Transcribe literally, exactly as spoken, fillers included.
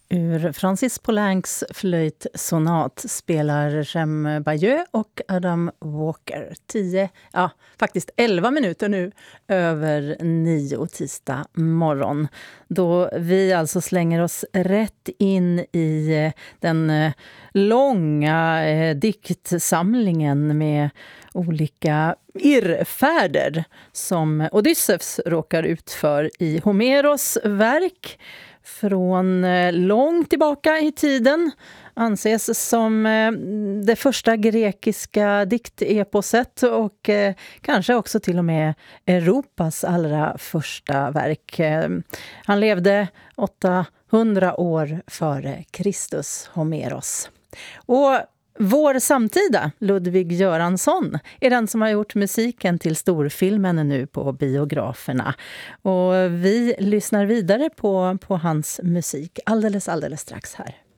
Ur Francis Poulencs flöjtsonat spelar Jem Bayeu och Adam Walker. Tio, ja faktiskt elva minuter nu över nio tisdag morgon. Då vi alltså slänger oss rätt in i den långa eh, diktsamlingen med olika irrfärder som Odysseus råkar ut för i Homeros verk. Från långt tillbaka i tiden anses som det första grekiska dikteposet och kanske också till och med Europas allra första verk. Han levde åttahundra år före Kristus, Homeros. Och vår samtida Ludvig Göransson är den som har gjort musiken till storfilmen nu på biograferna. Och vi lyssnar vidare på, på hans musik alldeles, alldeles strax här.